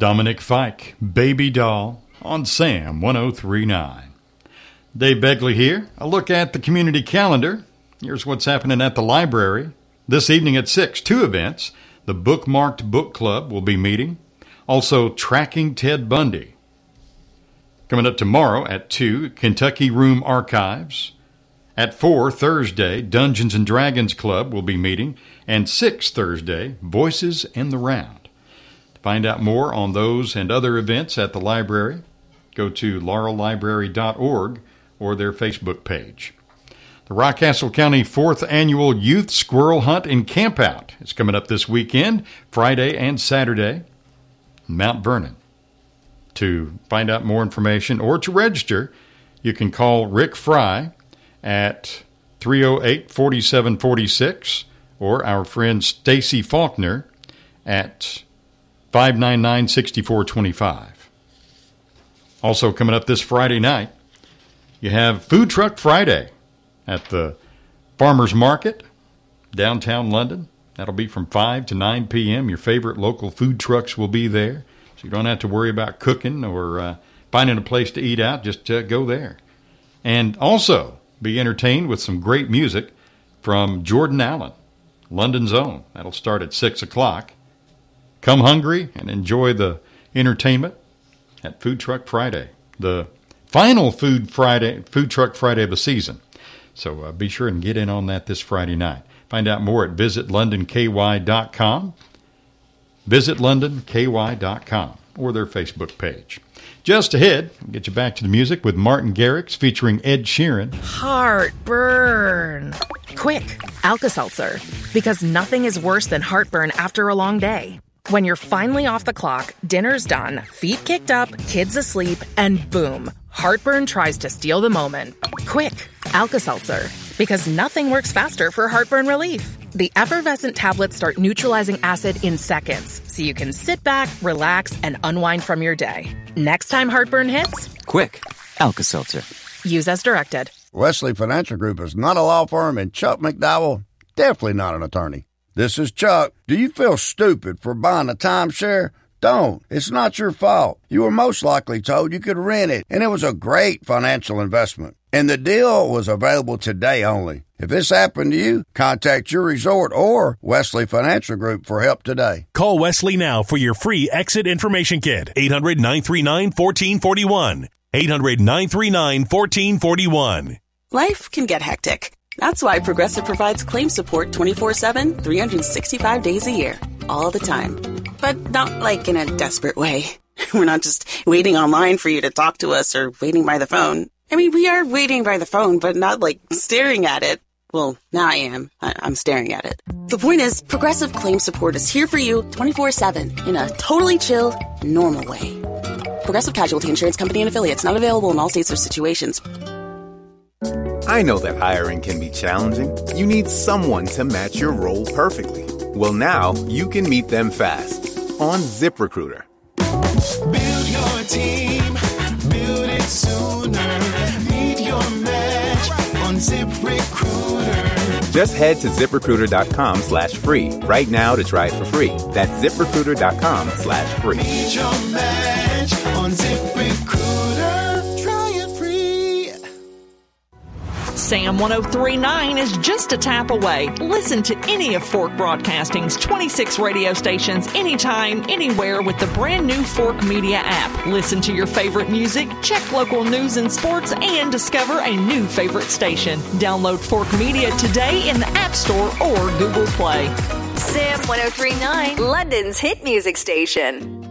Dominic Fike, Baby Doll, on Sam 103.9. Dave Begley here. A look at the community calendar. Here's what's happening at the library. This evening at 6, 2 events. The Bookmarked Book Club will be meeting. Also, Tracking Ted Bundy. Coming up tomorrow at 2, Kentucky Room Archives. At 4, Thursday, Dungeons & Dragons Club will be meeting. And 6, Thursday, Voices in the Round. To find out more on those and other events at the library, go to laurellibrary.org or their Facebook page. The Rockcastle County 4th Annual Youth Squirrel Hunt and Campout is coming up this weekend, Friday and Saturday, in Mount Vernon. To find out more information or to register, you can call Rick Fry at 308-4746 or our friend Stacy Faulkner at 599-6425. Also coming up this Friday night, you have Food Truck Friday at the Farmers Market, downtown London. That'll be from 5 to 9 p.m. Your favorite local food trucks will be there, so you don't have to worry about cooking or finding a place to eat out. Just go there. And also be entertained with some great music from Jordan Allen, London's own. That'll start at 6 o'clock. Come hungry and enjoy the entertainment at Food Truck Friday, the final Food Truck Friday of the season. So be sure and get in on that this Friday night. Find out more at visitlondonky.com, visitlondonky.com, or their Facebook page. Just ahead, we'll get you back to the music with Martin Garrix featuring Ed Sheeran. Heartburn. Quick, Alka-Seltzer. Because nothing is worse than heartburn after a long day. When you're finally off the clock, dinner's done, feet kicked up, kids asleep, and boom, heartburn tries to steal the moment. Quick, Alka-Seltzer. Because nothing works faster for heartburn relief. The effervescent tablets start neutralizing acid in seconds, so you can sit back, relax, and unwind from your day. Next time heartburn hits, quick, Alka-Seltzer. Use as directed. Wesley Financial Group is not a law firm, and Chuck McDowell, definitely not an attorney. This is Chuck. Do you feel stupid for buying a timeshare? Don't. It's not your fault. You were most likely told you could rent it, and it was a great financial investment. And the deal was available today only. If this happened to you, contact your resort or Wesley Financial Group for help today. Call Wesley now for your free exit information kit. 800-939-1441. 800-939-1441. Life can get hectic. That's why Progressive provides claim support 24/7, 365 days a year, all the time. But not like in a desperate way. We're not just waiting online for you to talk to us or waiting by the phone. I mean, we are waiting by the phone, but not like staring at it. Well, now I am. I'm staring at it. The point is, Progressive Claim Support is here for you 24/7 in a totally chill, normal way. Progressive Casualty Insurance Company and Affiliates, not available in all states or situations. I know that hiring can be challenging. You need someone to match your role perfectly. Well, now you can meet them fast on ZipRecruiter. Build your team, build it sooner. Meet your match on ZipRecruiter. Just head to ZipRecruiter.com/free right now to try it for free. That's ZipRecruiter.com/free. Meet your match on ZipRecruiter. Try it free. Sam 103.9 is just a tap away. Listen to any of Fork Broadcasting's 26 radio stations anytime, anywhere with the brand new Fork Media app. Listen to your favorite music, check local news and sports, and discover a new favorite station. Download Fork Media today in the App Store or Google Play. Sam 103.9, London's hit music station.